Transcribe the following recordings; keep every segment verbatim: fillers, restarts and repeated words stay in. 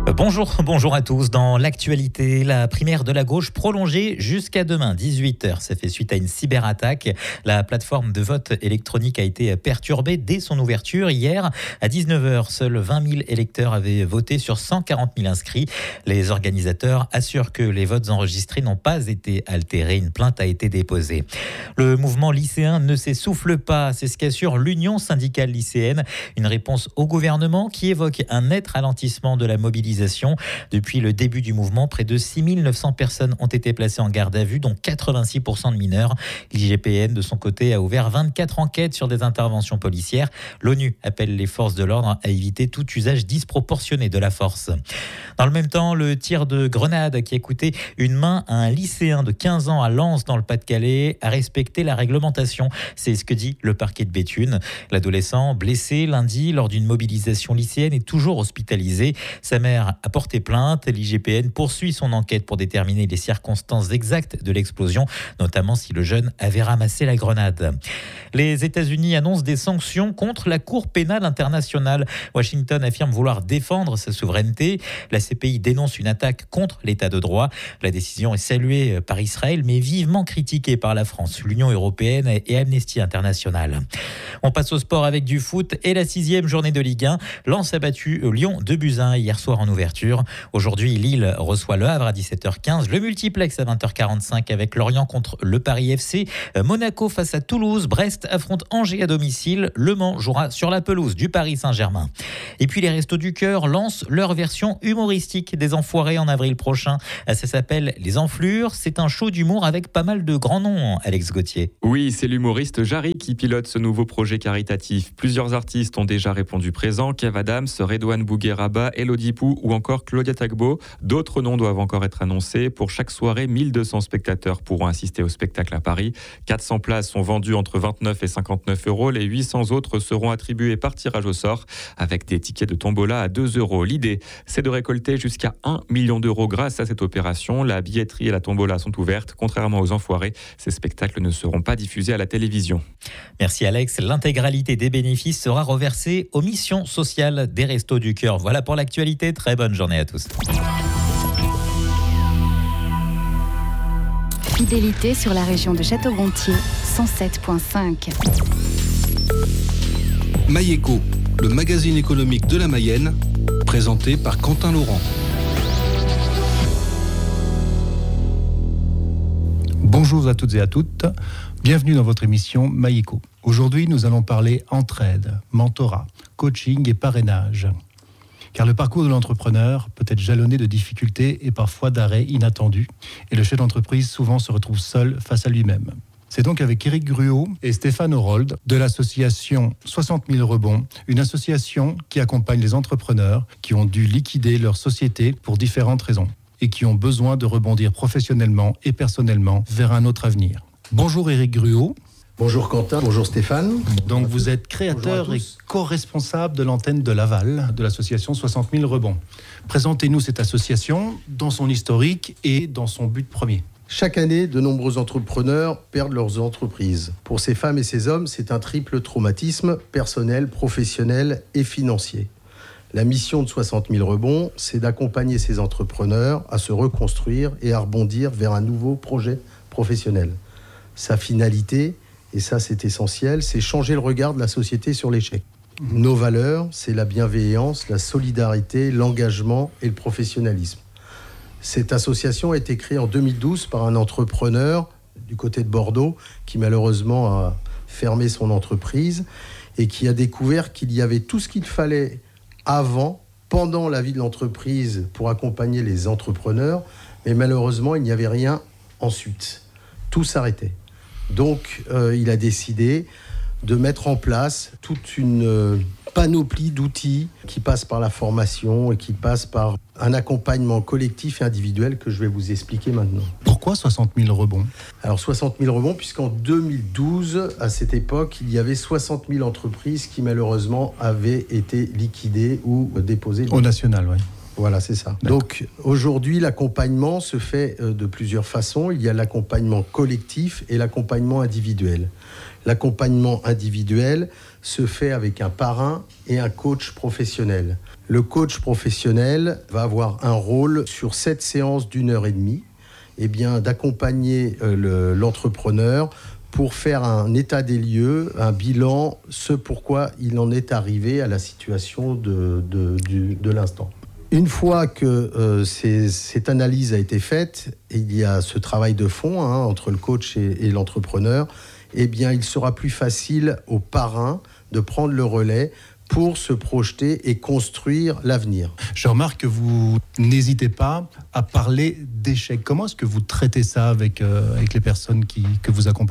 Bonjour, bonjour à tous. Dans l'actualité, la primaire de la gauche prolongée jusqu'à demain, dix-huit heures. Ça fait suite à une cyberattaque. La plateforme de vote électronique a été perturbée dès son ouverture. Hier, à dix-neuf heures, seuls vingt mille électeurs avaient voté sur cent quarante mille inscrits. Les organisateurs assurent que les votes enregistrés n'ont pas été altérés. Une plainte a été déposée. Le mouvement lycéen ne s'essouffle pas. C'est ce qu'assure l'Union syndicale lycéenne. Une réponse au gouvernement qui évoque un net ralentissement de la mobilisation. Depuis le début du mouvement, près de six mille neuf cents personnes ont été placées en garde à vue, dont quatre-vingt-six pour cent de mineurs. L'I G P N, de son côté, a ouvert vingt-quatre enquêtes sur des interventions policières. L'ONU appelle les forces de l'ordre à éviter tout usage disproportionné de la force. Dans le même temps, le tir de grenade qui a coûté une main à un lycéen de quinze ans à Lens, dans le Pas-de-Calais, a respecté la réglementation. C'est ce que dit le parquet de Béthune. L'adolescent, blessé lundi lors d'une mobilisation lycéenne, est toujours hospitalisé. Sa mère a porté plainte. L'I G P N poursuit son enquête pour déterminer les circonstances exactes de l'explosion, notamment si le jeune avait ramassé la grenade. Les États-Unis annoncent des sanctions contre la Cour pénale internationale. Washington affirme vouloir défendre sa souveraineté. La C P I dénonce une attaque contre l'état de droit. La décision est saluée par Israël, mais vivement critiquée par la France, l'Union européenne et Amnesty International. On passe au sport avec du foot et la sixième journée de Ligue un. Lens a battu Lyon deux buts à un hier soir en ouverture. Aujourd'hui, Lille reçoit le Havre à dix-sept heures quinze. Le multiplex à vingt heures quarante-cinq avec Lorient contre le Paris F C. Monaco face à Toulouse. Brest affronte Angers à domicile. Le Mans jouera sur la pelouse du Paris Saint-Germain. Et puis les Restos du Cœur lancent leur version humoristique des Enfoirés en avril prochain. Ça s'appelle Les Enflures. C'est un show d'humour avec pas mal de grands noms, Alex Gauthier. Oui, c'est l'humoriste Jarry qui pilote ce nouveau projet caritatif. Plusieurs artistes ont déjà répondu présent. Kev Adams, Redouane Bougueraba, Elodie Pou ou encore Claudia Tagbo. D'autres noms doivent encore être annoncés. Pour chaque soirée, mille deux cents spectateurs pourront assister au spectacle à Paris. quatre cents places sont vendues entre vingt-neuf et cinquante-neuf euros. Les huit cents autres seront attribuées par tirage au sort avec des tickets de tombola à deux euros. L'idée, c'est de récolter jusqu'à un million d'euros grâce à cette opération. La billetterie et la tombola sont ouvertes. Contrairement aux Enfoirés, ces spectacles ne seront pas diffusés à la télévision. Merci Alex. L'intégralité des bénéfices sera reversée aux missions sociales des Restos du Cœur. Voilà pour l'actualité. Très bonne journée à tous. Fidélité sur la région de Château-Gontier, cent sept virgule cinq. Maïeco, le magazine économique de la Mayenne, présenté par Quentin Laurent. Bonjour à toutes et à toutes, bienvenue dans votre émission Maïeco. Aujourd'hui, nous allons parler entraide, mentorat, coaching et parrainage. Car le parcours de l'entrepreneur peut être jalonné de difficultés et parfois d'arrêts inattendus. Et le chef d'entreprise souvent se retrouve seul face à lui-même. C'est donc avec Éric Gruot et Stéphane Horold de l'association soixante mille rebonds, une association qui accompagne les entrepreneurs qui ont dû liquider leur société pour différentes raisons et qui ont besoin de rebondir professionnellement et personnellement vers un autre avenir. Bonjour Éric Gruot. Bonjour Quentin, bonjour Stéphane. Donc vous êtes créateur et co-responsable de l'antenne de Laval de l'association soixante mille rebonds. Présentez-nous cette association dans son historique et dans son but premier. Chaque année, de nombreux entrepreneurs perdent leurs entreprises. Pour ces femmes et ces hommes, c'est un triple traumatisme personnel, professionnel et financier. La mission de soixante mille rebonds, c'est d'accompagner ces entrepreneurs à se reconstruire et à rebondir vers un nouveau projet professionnel. Sa finalité, et ça c'est essentiel, c'est changer le regard de la société sur l'échec. Nos valeurs, c'est la bienveillance, la solidarité, l'engagement et le professionnalisme. Cette association a été créée en deux mille douze par un entrepreneur du côté de Bordeaux qui malheureusement a fermé son entreprise et qui a découvert qu'il y avait tout ce qu'il fallait avant, pendant la vie de l'entreprise pour accompagner les entrepreneurs, mais malheureusement il n'y avait rien ensuite. Tout s'arrêtait. Donc euh, il a décidé de mettre en place toute une euh, panoplie d'outils qui passe par la formation et qui passe par un accompagnement collectif et individuel que je vais vous expliquer maintenant. Pourquoi soixante mille rebonds ? Alors soixante mille rebonds, puisqu'en deux mille douze, à cette époque, il y avait soixante mille entreprises qui malheureusement avaient été liquidées ou déposées. Au national, oui. Voilà, c'est ça. D'accord. Donc aujourd'hui, l'accompagnement se fait de plusieurs façons. Il y a l'accompagnement collectif et l'accompagnement individuel. L'accompagnement individuel se fait avec un parrain et un coach professionnel. Le coach professionnel va avoir un rôle sur cette séance d'une heure et demie, eh bien, d'accompagner euh, le, l'entrepreneur pour faire un état des lieux, un bilan, ce pourquoi il en est arrivé à la situation de, de, du, de l'instant. Une fois que euh, ces, cette analyse a été faite, il y a ce travail de fond hein, entre le coach et, et l'entrepreneur, eh bien, il sera plus facile au parrain de prendre le relais pour se projeter et construire l'avenir. Je remarque que vous n'hésitez pas à parler d'échecs. Comment est-ce que vous traitez ça avec, euh, avec les personnes qui, que vous accompagnez ?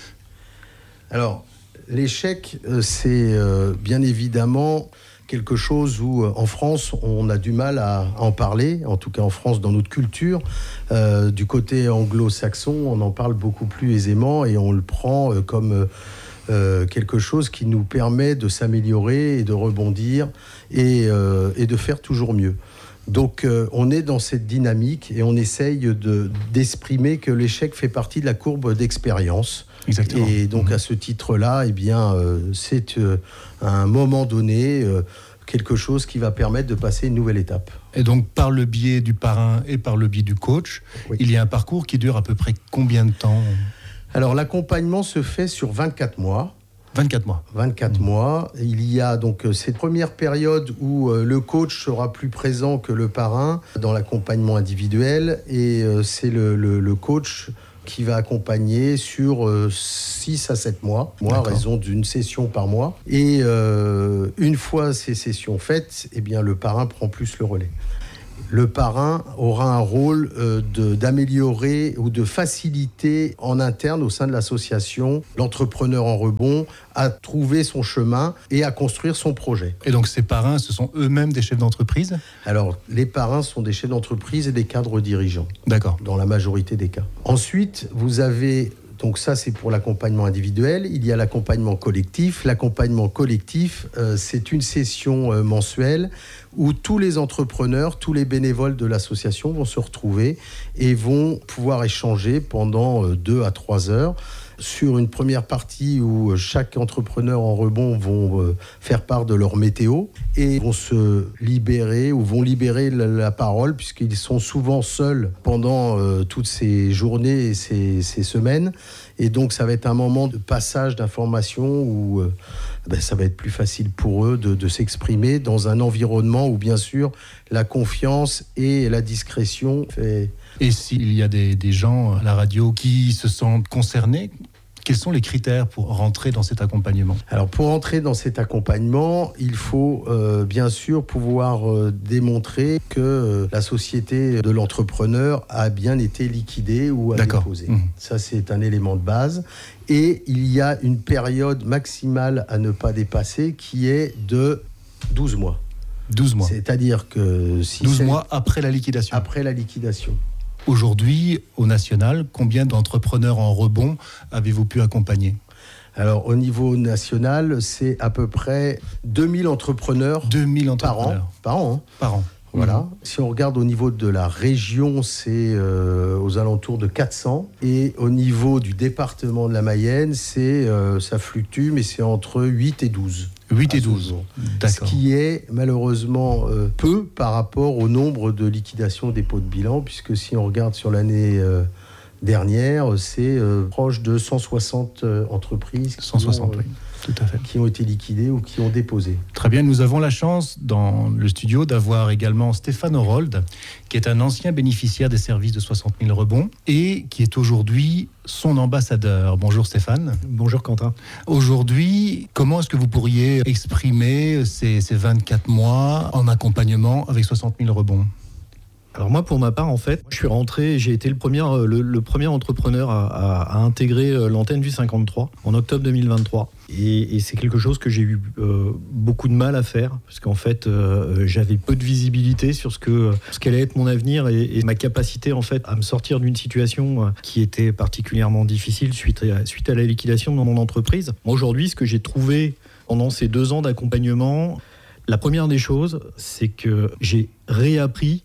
Alors, l'échec, euh, c'est euh, bien évidemment quelque chose où, euh, en France, on a du mal à, à en parler, en tout cas en France, dans notre culture. Euh, du côté anglo-saxon, on en parle beaucoup plus aisément et on le prend euh, comme... Euh, Euh, quelque chose qui nous permet de s'améliorer et de rebondir et, euh, et de faire toujours mieux. Donc euh, on est dans cette dynamique et on essaye de, d'exprimer que l'échec fait partie de la courbe d'expérience. Exactement. Et donc mmh. à ce titre-là, eh bien, euh, c'est euh, à un moment donné euh, quelque chose qui va permettre de passer une nouvelle étape. Et donc par le biais du parrain et par le biais du coach, oui. il y a un parcours qui dure à peu près combien de temps ? Alors, l'accompagnement se fait sur vingt-quatre mois. vingt-quatre mois. vingt-quatre mmh. mois. Il y a donc cette première période où euh, le coach sera plus présent que le parrain dans l'accompagnement individuel. Et euh, c'est le, le, le coach qui va accompagner sur euh, six à sept mois, moi, à raison d'une session par mois. Et euh, une fois ces sessions faites, eh bien, le parrain prend plus le relais. Le parrain aura un rôle euh, de, d'améliorer ou de faciliter en interne au sein de l'association l'entrepreneur en rebond à trouver son chemin et à construire son projet. Et donc ces parrains, ce sont eux-mêmes des chefs d'entreprise ? Alors, les parrains sont des chefs d'entreprise et des cadres dirigeants. D'accord. Dans la majorité des cas. Ensuite, vous avez... Donc ça, c'est pour l'accompagnement individuel. Il y a l'accompagnement collectif. L'accompagnement collectif, euh, c'est une session euh, mensuelle où tous les entrepreneurs, tous les bénévoles de l'association vont se retrouver et vont pouvoir échanger pendant euh, deux à trois heures sur une première partie où chaque entrepreneur en rebond vont euh, faire part de leur météo et vont se libérer ou vont libérer la, la parole puisqu'ils sont souvent seuls pendant euh, toutes ces journées et ces, ces semaines. Et donc, ça va être un moment de passage d'informations où euh, ben, ça va être plus facile pour eux de, de s'exprimer dans un environnement où, bien sûr, la confiance et la discrétion fait... Et s'il y a des, des gens à la radio qui se sentent concernés, quels sont les critères pour rentrer dans cet accompagnement ? Alors, pour entrer dans cet accompagnement, il faut euh, bien sûr pouvoir euh, démontrer que euh, la société de l'entrepreneur a bien été liquidée ou a D'accord. déposé. Mmh. Ça, c'est un élément de base. Et il y a une période maximale à ne pas dépasser qui est de douze mois. douze mois. C'est-à-dire que... Si douze c'est mois après la liquidation. Après la liquidation. Aujourd'hui, au national, combien d'entrepreneurs en rebond avez-vous pu accompagner ? Alors, au niveau national, c'est à peu près deux mille entrepreneurs, deux mille entrepreneurs. par an. Par an, hein. Par an. Voilà. Mmh. Si on regarde au niveau de la région, c'est euh, aux alentours de quatre cents. Et au niveau du département de la Mayenne, c'est, euh, ça fluctue, mais c'est entre huit et douze. huit et douze. D'accord. Ce qui est malheureusement euh, peu par rapport au nombre de liquidations dépôts de bilan, puisque si on regarde sur l'année euh, dernière, c'est euh, proche de cent soixante euh, entreprises qui, cent soixante, ont, euh, oui, tout à fait. qui ont été liquidées ou qui ont déposé. Très bien, nous avons la chance dans le studio d'avoir également Stéphane Horold, qui est un ancien bénéficiaire des services de soixante mille rebonds et qui est aujourd'hui son ambassadeur. Bonjour Stéphane. Bonjour Quentin. Aujourd'hui, comment est-ce que vous pourriez exprimer ces, ces vingt-quatre mois en accompagnement avec soixante mille rebonds ? Alors moi, pour ma part, en fait, je suis rentré, j'ai été le premier, le, le premier entrepreneur à, à, à intégrer l'antenne du cinquante-trois en octobre deux mille vingt-trois. Et, et c'est quelque chose que j'ai eu euh, beaucoup de mal à faire, parce qu'en fait, euh, j'avais peu de visibilité sur ce que ce qu'allait être mon avenir et, et ma capacité, en fait, à me sortir d'une situation qui était particulièrement difficile suite à, suite à la liquidation dans mon entreprise. Moi, aujourd'hui, ce que j'ai trouvé pendant ces deux ans d'accompagnement, la première des choses, c'est que j'ai réappris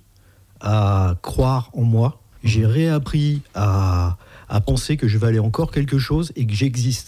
à croire en moi. J'ai réappris à, à penser que je valais encore quelque chose et que j'existais.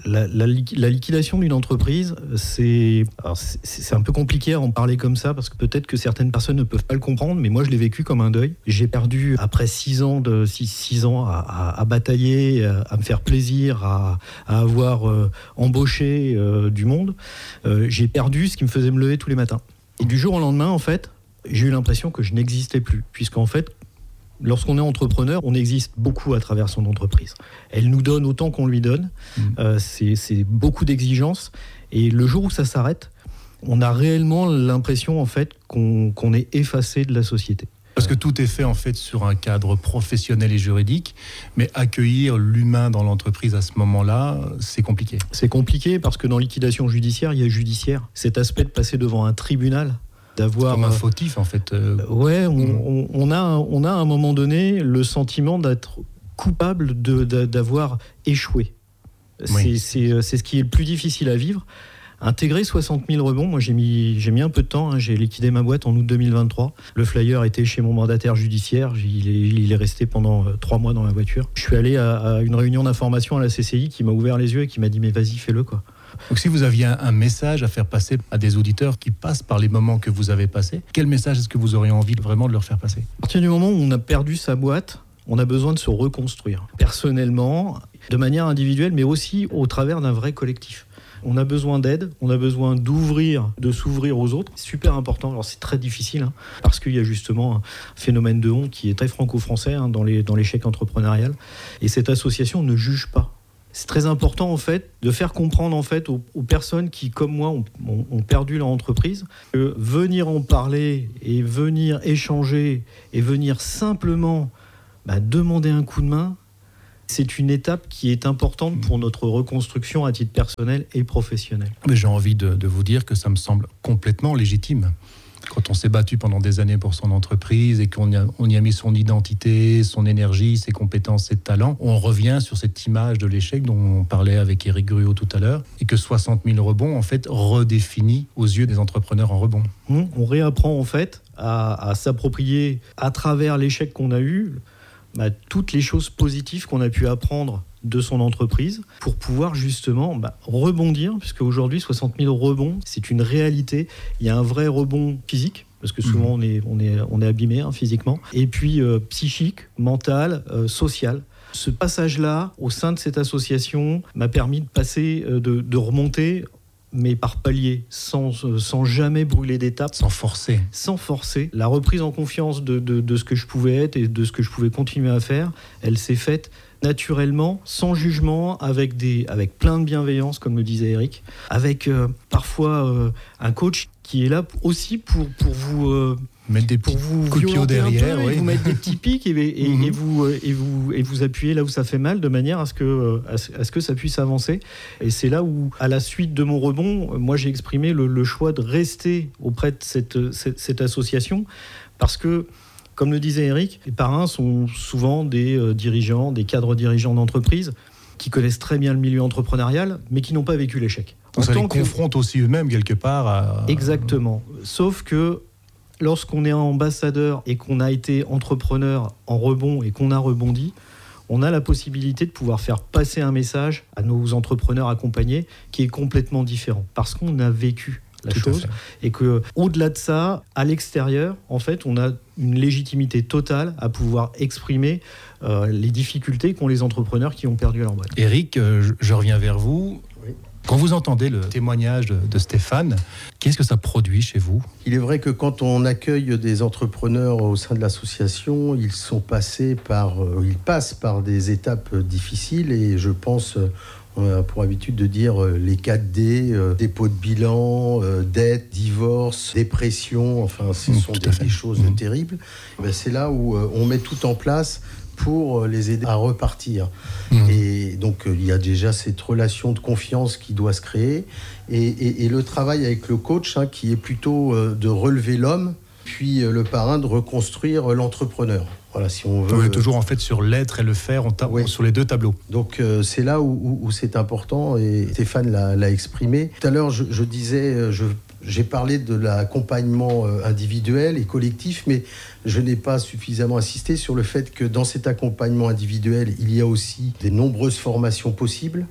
La, la, la liquidation d'une entreprise, c'est, alors c'est, c'est un peu compliqué à en parler comme ça, parce que peut-être que certaines personnes ne peuvent pas le comprendre, mais moi je l'ai vécu comme un deuil. J'ai perdu, après six ans, de, six, six ans à, à, à batailler, à, à me faire plaisir, à, à avoir euh, embauché euh, du monde, euh, j'ai perdu ce qui me faisait me lever tous les matins. Et du jour au lendemain, en fait, j'ai eu l'impression que je n'existais plus, puisqu'en fait, lorsqu'on est entrepreneur, on existe beaucoup à travers son entreprise. Elle nous donne autant qu'on lui donne. Mmh. Euh, c'est, c'est beaucoup d'exigences. Et le jour où ça s'arrête, on a réellement l'impression en fait qu'on, qu'on est effacé de la société. Parce que tout est fait en fait sur un cadre professionnel et juridique, mais accueillir l'humain dans l'entreprise à ce moment-là, c'est compliqué. C'est compliqué parce que dans liquidation judiciaire, il y a judiciaire. Cet aspect de passer devant un tribunal, d'avoir comme un fautif en fait. Euh, ouais, on, on, on a on a à un moment donné le sentiment d'être coupable de, de d'avoir échoué. Oui. C'est, c'est c'est ce qui est le plus difficile à vivre. Intégrer soixante mille rebonds, moi j'ai mis j'ai mis un peu de temps. Hein, j'ai liquidé ma boîte en août deux mille vingt-trois. Le flyer était chez mon mandataire judiciaire. Il est il est resté pendant euh, trois mois dans ma voiture. Je suis allé à, à une réunion d'information à la C C I qui m'a ouvert les yeux et qui m'a dit mais vas-y fais-le quoi. Donc si vous aviez un, un message à faire passer à des auditeurs qui passent par les moments que vous avez passés, quel message est-ce que vous auriez envie vraiment de leur faire passer ? À partir du moment où on a perdu sa boîte, on a besoin de se reconstruire. Personnellement, de manière individuelle, mais aussi au travers d'un vrai collectif. On a besoin d'aide, on a besoin d'ouvrir, de s'ouvrir aux autres. C'est super important. Alors c'est très difficile, hein, parce qu'il y a justement un phénomène de honte qui est très franco-français hein, dans, les, dans l'échec entrepreneurial. Et cette association ne juge pas. C'est très important en fait de faire comprendre en fait aux, aux personnes qui, comme moi, ont, ont, ont perdu leur entreprise, que venir en parler et venir échanger et venir simplement bah, demander un coup de main, c'est une étape qui est importante pour notre reconstruction à titre personnel et professionnel. Mais j'ai envie de, de vous dire que ça me semble complètement légitime. Quand on s'est battu pendant des années pour son entreprise et qu'on y a, on y a mis son identité, son énergie, ses compétences, ses talents, on revient sur cette image de l'échec dont on parlait avec Éric Gruot tout à l'heure, et que soixante mille rebonds, en fait, redéfinit aux yeux des entrepreneurs en rebond. Mmh, on réapprend, en fait, à, à s'approprier, à travers l'échec qu'on a eu, bah, toutes les choses positives qu'on a pu apprendre de son entreprise pour pouvoir justement bah, rebondir, puisque aujourd'hui soixante mille rebonds, c'est une réalité. Il y a un vrai rebond physique, parce que souvent mmh. on, est, on, est, on est abîmé hein, physiquement, et puis euh, psychique, mental, euh, social. Ce passage-là, au sein de cette association, m'a permis de passer, euh, de, de remonter, mais par palier, sans, euh, sans jamais brûler d'étapes. Sans forcer. Sans forcer. La reprise en confiance de, de, de ce que je pouvais être et de ce que je pouvais continuer à faire, elle s'est faite naturellement, sans jugement, avec, des, avec plein de bienveillance, comme le disait Eric, avec euh, parfois euh, un coach qui est là aussi pour, pour vous... Euh, mettre des pour vous coups de pied derrière, peu, oui. et vous mettre des petits pics et, et, mm-hmm. et, vous, et, vous, et vous appuyer là où ça fait mal, de manière à ce que, à ce, à ce que ça puisse avancer. Et c'est là où, à la suite de mon rebond, moi j'ai exprimé le, le choix de rester auprès de cette, cette, cette association, parce que, comme le disait Eric, les parrains sont souvent des euh, dirigeants, des cadres dirigeants d'entreprise qui connaissent très bien le milieu entrepreneurial, mais qui n'ont pas vécu l'échec. Donc ça les confronte aussi eux-mêmes quelque part à... Exactement. Sauf que lorsqu'on est ambassadeur et qu'on a été entrepreneur en rebond et qu'on a rebondi, on a la possibilité de pouvoir faire passer un message à nos entrepreneurs accompagnés qui est complètement différent, parce qu'on a vécu la Tout chose, et que au-delà de ça, à l'extérieur, en fait, on a une légitimité totale à pouvoir exprimer euh, les difficultés qu'ont les entrepreneurs qui ont perdu leur boîte. Eric, euh, je, je reviens vers vous. Oui. Quand vous entendez le témoignage de, de Stéphane, qu'est-ce que ça produit chez vous ? Il est vrai que quand on accueille des entrepreneurs au sein de l'association, ils sont passés par, euh, ils passent par des étapes difficiles, et je pense... Euh, On a pour habitude de dire euh, les quatre D, euh, dépôt de bilan, euh, dette, divorce, dépression, enfin ce mmh, sont des, des choses mmh. terribles. Et ben, c'est là où euh, on met tout en place pour les aider à repartir. Mmh. Et donc euh, il y a déjà cette relation de confiance qui doit se créer, et, et, et le travail avec le coach hein, qui est plutôt euh, de relever l'homme, puis euh, le parrain de reconstruire euh, l'entrepreneur. Voilà, si on veut. On est toujours en fait sur l'être et le faire, on ta- oui. sur les deux tableaux. Donc euh, c'est là où, où, où c'est important, et Stéphane l'a, l'a exprimé. Tout à l'heure, je, je disais, je, j'ai parlé de l'accompagnement individuel et collectif, mais je n'ai pas suffisamment insisté sur le fait que dans cet accompagnement individuel, il y a aussi des nombreuses formations possibles.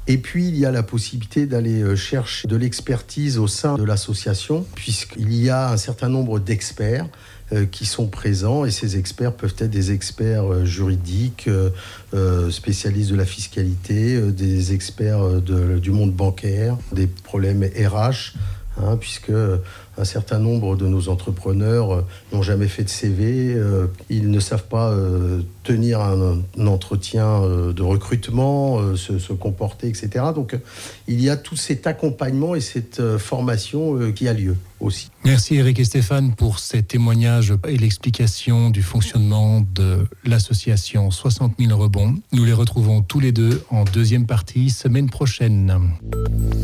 Et puis, il y a la possibilité d'aller chercher de l'expertise au sein de l'association, puisqu'il y a un certain nombre d'experts euh, qui sont présents, et ces experts peuvent être des experts euh, juridiques, euh, spécialistes de la fiscalité, euh, des experts de, du monde bancaire, des problèmes R H, hein, puisque un certain nombre de nos entrepreneurs euh, n'ont jamais fait de C V, euh, ils ne savent pas euh, tenir un, un entretien euh, de recrutement, euh, se, se comporter, et cetera. Donc, euh, il y a tout cet accompagnement et cette euh, formation euh, qui a lieu aussi. Merci Eric et Stéphane pour ces témoignages et l'explication du fonctionnement de l'association soixante mille rebonds. Nous les retrouvons tous les deux en deuxième partie semaine prochaine.